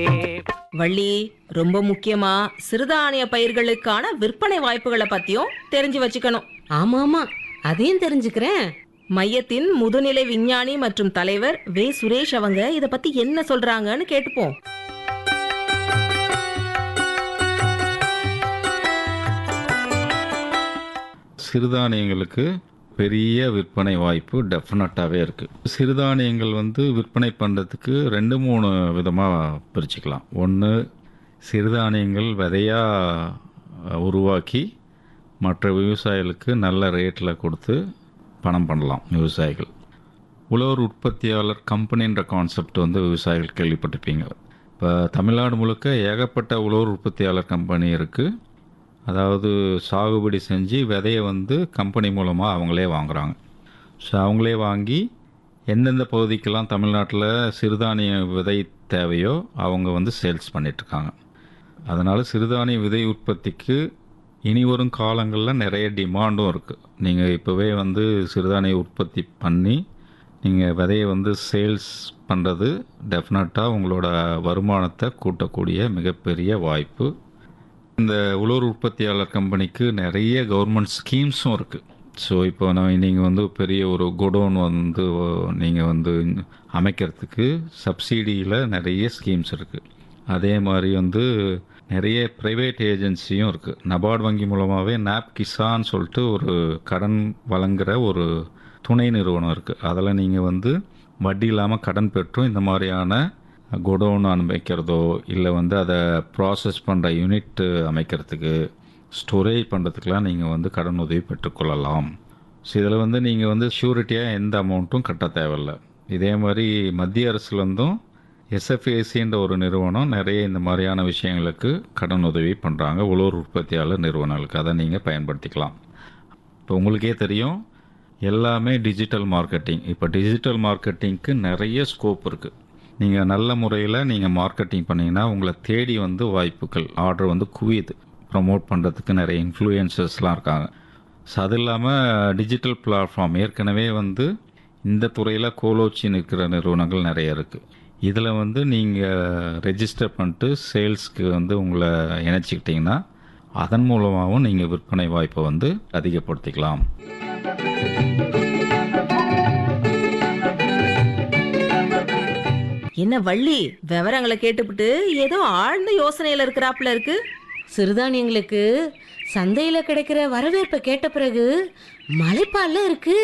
வள்ளி, ரொம்ப முக்கியமா சிறுதானிய பயிர்களுக்கான விற்பனை வாய்ப்புகளை பத்தியும் தெரிஞ்சு வச்சுக்கணும். ஆமா, அதையும் தெரிஞ்சுக்கிறேன். மையத்தின் முதுநிலை விஞ்ஞானி மற்றும் தலைவர் வே சுரேஷ் அவங்க இத பத்தி என்ன சொல்றாங்கன்னு கேட்டுப்போம். சிறுதானியங்களுக்கு பெரிய விற்பனை வாய்ப்பு டெஃபினட்டாகவே இருக்குது. சிறுதானியங்கள் விற்பனை பண்ணுறதுக்கு 2-3 விதமாக பிரிச்சுக்கலாம். ஒன்று, சிறுதானியங்கள் விதையாக உருவாக்கி மற்ற விவசாயிகளுக்கு நல்ல ரேட்டில் கொடுத்து பணம் பண்ணலாம் விவசாயிகள். உழவர் உற்பத்தியாளர் கம்பெனின்ற கான்செப்ட் விவசாயிகள் கேள்விப்பட்டிருப்பீங்க. இப்போ தமிழ்நாடு முழுக்க ஏகப்பட்ட உழவர் உற்பத்தியாளர் கம்பெனி இருக்குது. அதாவது சாகுபடி செஞ்சு விதையை கம்பெனி மூலமாக அவங்களே வாங்குகிறாங்க. ஸோ அவங்களே வாங்கி எந்தெந்த பகுதிக்கெல்லாம் தமிழ்நாட்டில் சிறுதானிய விதை தேவையோ அவங்க சேல்ஸ் பண்ணிகிட்ருக்காங்க. அதனால் சிறுதானிய விதை உற்பத்திக்கு இனி வரும் காலங்களில் நிறைய டிமாண்டும் இருக்குது. நீங்கள் இப்போவே சிறுதானிய உற்பத்தி பண்ணி நீங்கள் விதையை சேல்ஸ் பண்ணுறது டெஃபினட்டாக உங்களோட வருமானத்தை கூட்டக்கூடிய மிகப்பெரிய வாய்ப்பு. இந்த உழவர் உற்பத்தியாளர் கம்பெனிக்கு நிறைய கவர்மெண்ட் ஸ்கீம்ஸும் இருக்குது. ஸோ இப்போ நீங்கள் பெரிய ஒரு குடோன் நீங்கள் அமைக்கிறதுக்கு சப்சிடியில் நிறைய ஸ்கீம்ஸ் இருக்குது. அதே மாதிரி நிறைய ப்ரைவேட் ஏஜென்சியும் இருக்குது. நபார்டு வங்கி மூலமாகவே நாப் கிசான் சொல்லிட்டு ஒரு கடன் வழங்குகிற ஒரு துணை நிறுவனம் இருக்குது. அதில் நீங்கள் வட்டி இல்லாமல் கடன் பெற்றும் இந்த மாதிரியான குடோன் அமைக்கிறதோ இல்லை அதை ப்ராசஸ் பண்ணுற யூனிட் அமைக்கிறதுக்கு, ஸ்டோரேஜ் பண்ணுறதுக்கெலாம் நீங்கள் கடன் உதவி பெற்றுக்கொள்ளலாம். ஸோ இதில் நீங்கள் ஷூரிட்டியாக எந்த அமௌண்ட்டும் கட்ட தேவையில்லை. இதே மாதிரி மத்திய அரசுலேருந்தும் எஸ்எஃப்ஏசின்ற ஒரு நிறுவனம் நிறைய இந்த மாதிரியான விஷயங்களுக்கு கடன் உதவி பண்ணுறாங்க உழவர் உற்பத்தியாளர் நிறுவனங்களுக்கு. அதை நீங்கள் பயன்படுத்திக்கலாம். இப்போ உங்களுக்கே தெரியும், எல்லாமே டிஜிட்டல் மார்க்கெட்டிங். இப்போ டிஜிட்டல் மார்க்கெட்டிங்க்கு நிறைய ஸ்கோப் இருக்குது. நீங்கள் நல்ல முறையில் நீங்கள் மார்க்கெட்டிங் பண்ணிங்கன்னா உங்களை தேடி வாய்ப்புகள், ஆர்டர் குவியுது. ப்ரமோட் பண்ணுறதுக்கு நிறைய இன்ஃப்ளூயன்சர்ஸ்லாம் இருக்காங்க. ஸோ அது இல்லாமல் டிஜிட்டல் பிளாட்ஃபார்ம் ஏற்கனவே இந்த துறையில் கோலோச்சி நிற்கிற நிறுவனங்கள் நிறைய இருக்குது. இதில் நீங்கள் ரெஜிஸ்டர் பண்ணிட்டு சேல்ஸ்க்கு உங்களை இணைச்சிக்கிட்டிங்கன்னா அதன் மூலமாகவும் நீங்கள் விற்பனை வாய்ப்பை அதிகப்படுத்திக்கலாம். என்ன வள்ளி, விவரங்களை கேட்டுவிட்டு ஏதோ ஆழ்ந்த யோசனையில இருக்கிறாப்புல இருக்கு. சிறுதானியங்களுக்கு சந்தையில கிடைக்கிற வரவேற்பை கேட்ட பிறகு மலைப்பால்ல இருக்கு.